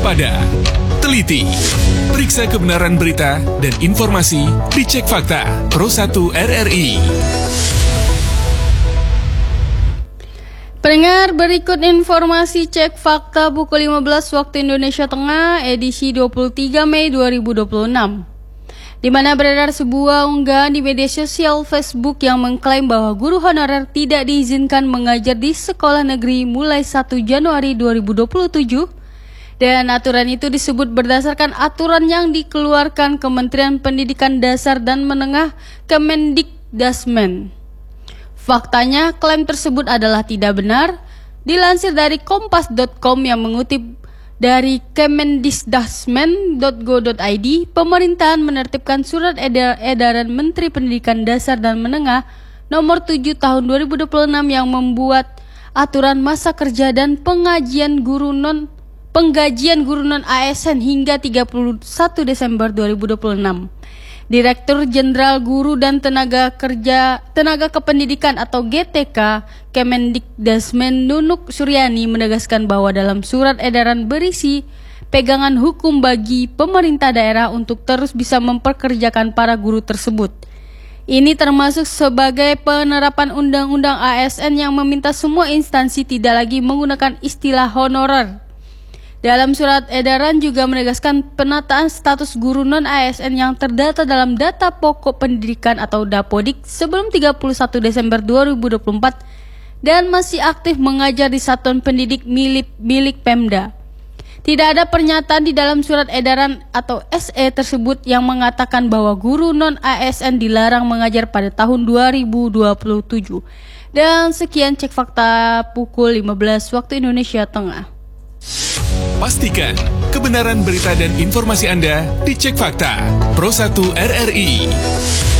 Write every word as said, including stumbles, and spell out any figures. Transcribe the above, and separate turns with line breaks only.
waspada, teliti, periksa kebenaran berita dan informasi di Cek Fakta Pro satu R R I.
Pendengar, berikut informasi Cek Fakta pukul lima belas waktu Indonesia Tengah edisi dua puluh tiga Mei dua ribu dua puluh enam. Di mana beredar sebuah unggahan di media sosial Facebook yang mengklaim bahwa guru honorer tidak diizinkan mengajar di sekolah negeri mulai satu Januari dua ribu dua puluh tujuh, dan aturan itu disebut berdasarkan aturan yang dikeluarkan Kementerian Pendidikan Dasar dan Menengah Kemendikdasmen. Faktanya, klaim tersebut adalah tidak benar. Dilansir dari kompas dot com yang mengutip dari kemendikdasmen dot go dot i d, pemerintahan menertibkan surat edar- edaran Menteri Pendidikan Dasar dan Menengah nomor tujuh tahun dua ribu dua puluh enam yang membuat aturan masa kerja dan pengajian guru non penggajian guru non A S N hingga tiga puluh satu Desember dua ribu dua puluh enam. Direktur Jenderal Guru dan Tenaga Kerja Tenaga Kependidikan atau G T K Kemendikdasmen Nunuk Suryani menegaskan bahwa dalam surat edaran berisi pegangan hukum bagi pemerintah daerah untuk terus bisa memperkerjakan para guru tersebut. Ini termasuk sebagai penerapan Undang-Undang A S N yang meminta semua instansi tidak lagi menggunakan istilah honorer. Dalam surat edaran juga menegaskan penataan status guru non-A S N yang terdata dalam data pokok pendidikan atau Dapodik sebelum tiga puluh satu Desember dua ribu dua puluh empat dan masih aktif mengajar di satuan pendidik milik, milik Pemda. Tidak ada pernyataan di dalam surat edaran atau S E tersebut yang mengatakan bahwa guru non-A S N dilarang mengajar pada tahun dua ribu dua puluh tujuh. Dan sekian Cek Fakta pukul lima belas waktu Indonesia Tengah.
Pastikan kebenaran berita dan informasi Anda di Cek Fakta Pro satu R R I.